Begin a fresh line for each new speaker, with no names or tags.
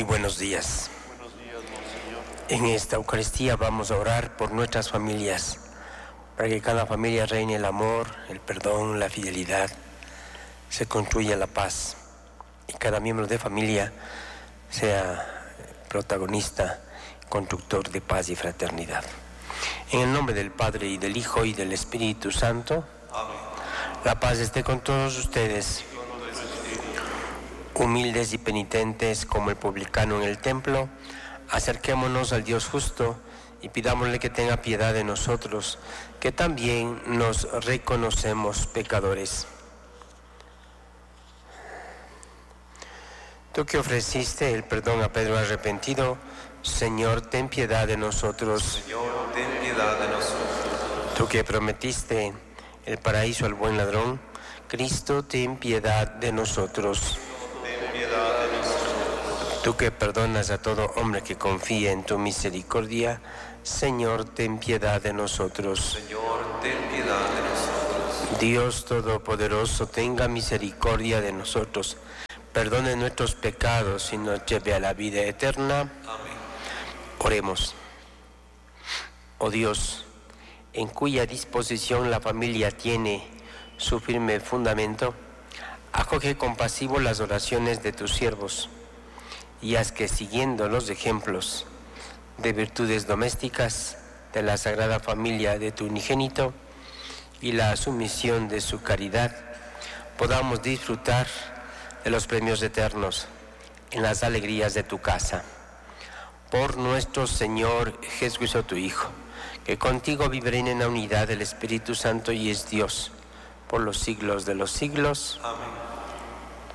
Muy buenos días.
Buenos días, Monseñor.
En esta Eucaristía vamos a orar por nuestras familias, para que cada familia reine el amor, el perdón, la fidelidad, se construya la paz y cada miembro de familia sea protagonista, conductor de paz y fraternidad. En el nombre del Padre y del Hijo y del Espíritu Santo.
Amén.
La paz esté con todos ustedes. Humildes y penitentes como el publicano en el templo, acerquémonos al Dios justo y pidámosle que tenga piedad de nosotros, que también nos reconocemos pecadores. Tú que ofreciste el perdón a Pedro arrepentido, Señor, ten piedad de nosotros.
Señor, ten piedad de nosotros.
Tú que prometiste el paraíso al buen ladrón, Cristo, ten piedad de nosotros.
Ten piedad de nosotros.
Tú que perdonas a todo hombre que confía en tu misericordia, Señor, ten piedad de nosotros.
Señor, ten piedad de nosotros.
Dios Todopoderoso, tenga misericordia de nosotros, perdone nuestros pecados y nos lleve a la vida eterna.
Amén.
Oremos. Oh Dios, en cuya disposición la familia tiene su firme fundamento, acoge compasivo las oraciones de tus siervos y haz que, siguiendo los ejemplos de virtudes domésticas de la Sagrada Familia de tu unigénito y la sumisión de su caridad, podamos disfrutar de los premios eternos en las alegrías de tu casa. Por nuestro Señor Jesucristo, tu Hijo, que contigo vive en la unidad del Espíritu Santo y es Dios por los siglos de los siglos.
Amén.